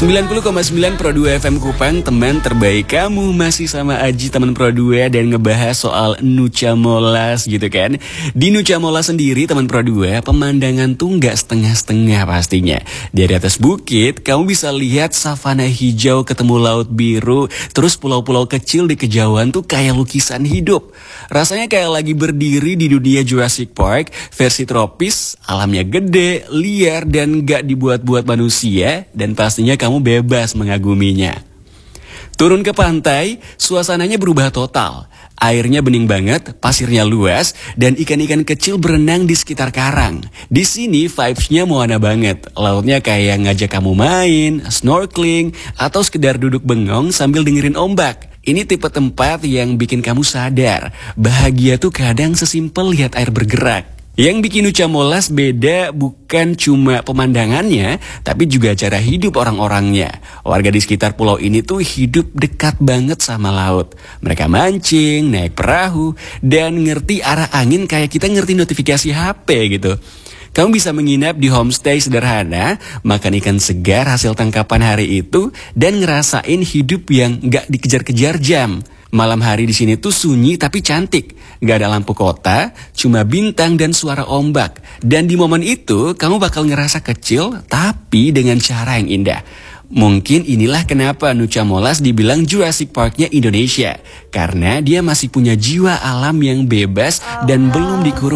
90,9 Pro 2 FM Kupang, teman terbaik kamu. Masih sama Aji, teman Pro 2, dan ngebahas soal Nucha Molas gitu kan. Di Nucha Molas sendiri, teman Pro 2, pemandangan tuh nggak setengah-setengah pastinya. Dari atas bukit, kamu bisa lihat savana hijau ketemu laut biru, terus pulau-pulau kecil di kejauhan tuh kayak lukisan hidup. Rasanya kayak lagi berdiri di dunia Jurassic Park, versi tropis, alamnya gede, liar, dan nggak dibuat-buat manusia, dan pastinya kamu bebas mengaguminya. Turun ke pantai, suasananya berubah total. Airnya bening banget, pasirnya luas, dan ikan-ikan kecil berenang di sekitar karang. Di sini vibes-nya Moana banget. Lautnya kayak ngajak kamu main, snorkeling, atau sekedar duduk bengong sambil dengerin ombak. Ini tipe tempat yang bikin kamu sadar, bahagia tuh kadang sesimpel lihat air bergerak. Yang bikin Nucha Molas beda bukan cuma pemandangannya, tapi juga cara hidup orang-orangnya. Warga di sekitar pulau ini tuh hidup dekat banget sama laut. Mereka mancing, naik perahu, dan ngerti arah angin kayak kita ngerti notifikasi HP gitu. Kamu bisa menginap di homestay sederhana, makan ikan segar hasil tangkapan hari itu, dan ngerasain hidup yang gak dikejar-kejar jam. Malam hari di sini tuh sunyi tapi cantik. Gak ada lampu kota, cuma bintang dan suara ombak. Dan di momen itu, kamu bakal ngerasa kecil, tapi dengan cara yang indah. Mungkin inilah kenapa Nucha Molas dibilang Jurassic Park-nya Indonesia. Karena dia masih punya jiwa alam yang bebas dan belum dikurung